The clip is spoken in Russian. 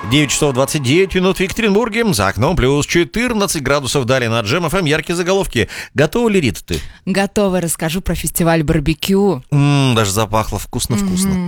9 часов 29 минут в Екатеринбурге. За окном плюс 14 градусов. Далее на Джем ФМ яркие заголовки. Готова ли, Рита, ты? Готова, расскажу про фестиваль барбекю. Даже запахло вкусно-вкусно.